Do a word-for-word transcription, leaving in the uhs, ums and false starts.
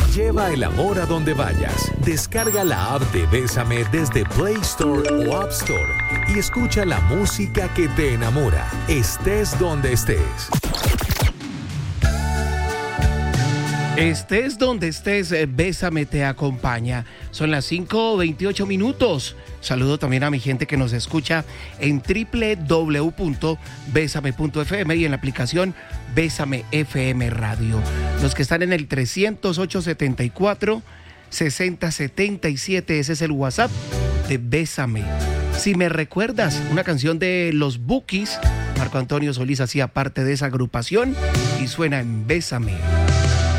Lleva el amor a donde vayas. Descarga la app de Bésame desde Play Store o App Store y escucha la música que te enamora, estés donde estés. Estés donde estés, Bésame te acompaña. Son las cinco veintiocho minutos. Saludo también a mi gente que nos escucha en doble u doble u doble u punto bésame punto efe eme y en la aplicación Bésame F M Radio. Los que están en el trescientos ocho setenta y cuatro sesenta setenta y siete, ese es el WhatsApp de Bésame. Si me recuerdas, una canción de Los Bukis, Marco Antonio Solís hacía parte de esa agrupación y suena en Bésame.